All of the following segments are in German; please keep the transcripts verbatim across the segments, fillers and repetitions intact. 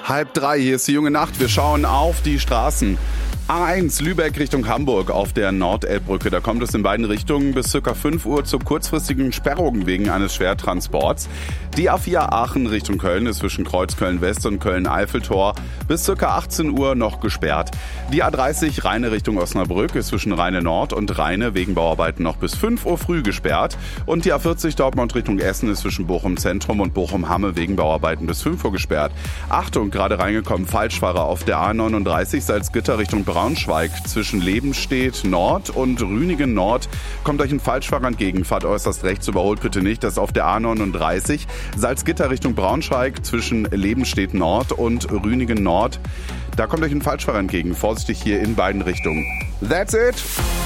Halb drei, hier ist die junge Nacht. Wir schauen auf die Straßen. A eins, Lübeck Richtung Hamburg auf der Nordelbbrücke. Da kommt es in beiden Richtungen bis ca. fünf Uhr zu kurzfristigen Sperrungen wegen eines Schwertransports. Die A vier Aachen Richtung Köln ist zwischen Kreuzköln West und Köln-Eiffeltor bis ca. achtzehn Uhr noch gesperrt. Die A dreißig Rheine Richtung Osnabrück ist zwischen Rheine Nord und Rheine wegen Bauarbeiten noch bis fünf Uhr früh gesperrt. Und die A vierzig Dortmund Richtung Essen ist zwischen Bochum Zentrum und Bochum-Hamme wegen Bauarbeiten bis fünf Uhr gesperrt. Achtung, gerade reingekommen, Falschfahrer auf der A neununddreißig Salzgitter Richtung Braunschweig zwischen Lebenstedt Nord und Rünigen Nord kommt euch ein Falschfahrer entgegen. Fahrt äußerst rechts, überholt bitte nicht. Das ist auf der A neununddreißig Salzgitter Richtung Braunschweig zwischen Lebenstedt Nord und Rünigen Nord. Da kommt euch ein Falschfahrer entgegen. Vorsichtig hier in beiden Richtungen. That's it!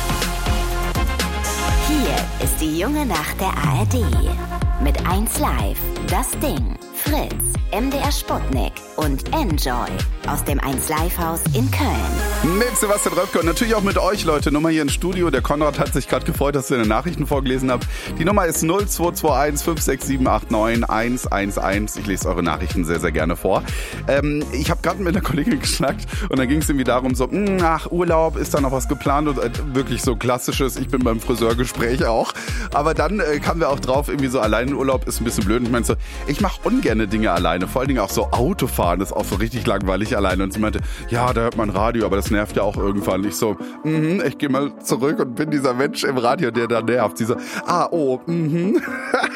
Hier ist die junge Nacht der A R D. Mit eins Live, das Ding, Fritz, M D R Sputnik und Enjoy aus dem eins Live Haus in Köln. Mit Sebastian Röpke und natürlich auch mit euch, Leute. Nummer hier im Studio. Der Konrad hat sich gerade gefreut, dass ihr in den Nachrichten vorgelesen habt. Die Nummer ist null zwei zwei eins fünf sechs sieben acht neun eins eins eins. Ich lese eure Nachrichten sehr, sehr gerne vor. Ähm, ich habe gerade mit einer Kollegin geschnackt und dann ging es irgendwie darum, so, ach, Urlaub, ist da noch was geplant? Und äh, wirklich so klassisches, ich bin beim Friseurgespräch auch. Aber dann äh, kamen wir auch drauf, irgendwie so allein in Urlaub ist ein bisschen blöd. Und ich meinte so, ich mache ungerne Dinge alleine. Vor allen Dingen auch so Autofahren ist auch so richtig langweilig alleine. Und sie meinte, ja, da hört man Radio, aber das nervt ja auch irgendwann. Ich so, mhm, ich gehe mal zurück und bin dieser Mensch im Radio, der da nervt. Sie so, ah, oh, mhm.